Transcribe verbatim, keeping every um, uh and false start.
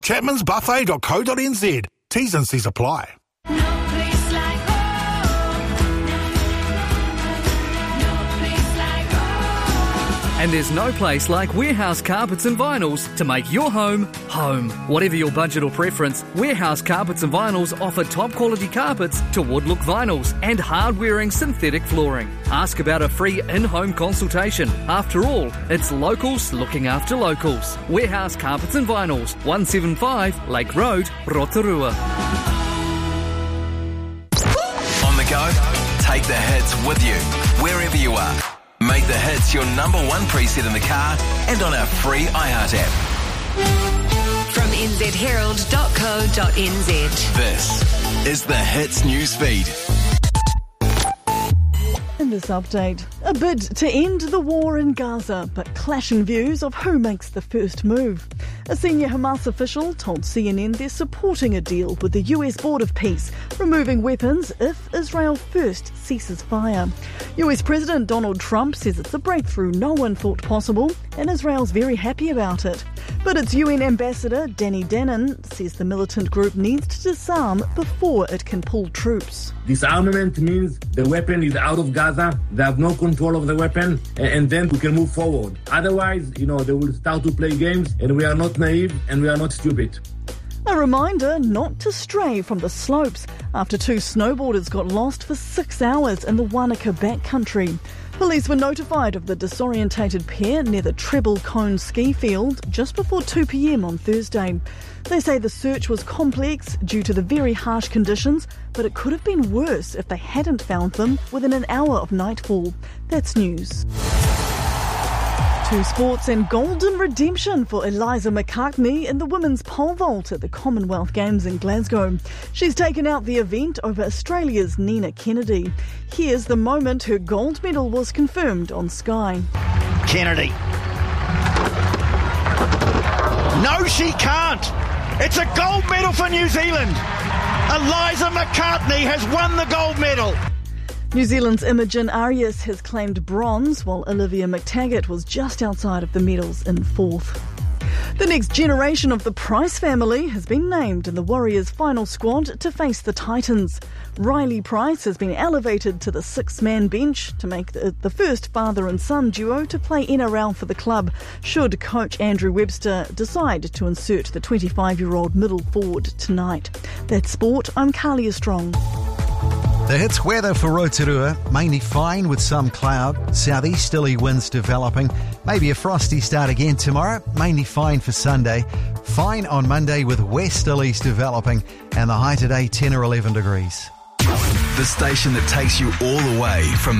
chapmans buffet dot co dot n z. T's and C's apply. And there's no place like Warehouse Carpets and Vinyls to make your home, home. Whatever your budget or preference, Warehouse Carpets and Vinyls offer top quality carpets to wood-look vinyls and hard-wearing synthetic flooring. Ask about a free in-home consultation. After all, it's locals looking after locals. Warehouse Carpets and Vinyls, one seventy-five Lake Road, Rotorua. On the go, take the hits with you, wherever you are. Make the hits your number one preset in the car and on our free iHeart app. From n z herald dot co dot n z. This is the Hits newsfeed. In this update, a bid to end the war in Gaza, but clashing views of who makes the first move. A senior Hamas official told C N N they're supporting a deal with the U S Board of Peace, removing weapons if Israel first ceases fire. U S President Donald Trump says it's a breakthrough no one thought possible, and Israel's very happy about it. But its U N ambassador, Danny Danon, says the militant group needs to disarm before it can pull troops. Disarmament means the weapon is out of Gaza, they have no control of the weapon, and then we can move forward. Otherwise, you know, they will start to play games, and we are not naive and we are not stupid. A reminder not to stray from the slopes after two snowboarders got lost for six hours in the Wanaka backcountry. Police were notified of the disorientated pair near the Treble Cone ski field just before two p.m. on Thursday. They say the search was complex due to the very harsh conditions, but it could have been worse if they hadn't found them within an hour of nightfall. That's news. To sports and golden redemption for Eliza McCartney in the women's pole vault at the Commonwealth Games in Glasgow. She's taken out the event over Australia's Nina Kennedy. Here's the moment her gold medal was confirmed on Sky. Kennedy. No, she can't. It's a gold medal for New Zealand. Eliza McCartney has won the gold medal. New Zealand's Imogen Arias has claimed bronze, while Olivia McTaggart was just outside of the medals in fourth. The next generation of the Price family has been named in the Warriors' final squad to face the Titans. Riley Price has been elevated to the six-man bench to make the, the first father and son duo to play N R L for the club, should coach Andrew Webster decide to insert the twenty-five-year-old middle forward tonight. That's sport. I'm Carlia Strong. The Hits weather for Rotorua, mainly fine with some cloud, southeasterly winds developing, maybe a frosty start again tomorrow, mainly fine for Sunday, fine on Monday with westerlies developing, and the high today ten or eleven degrees. The station that takes you all the way from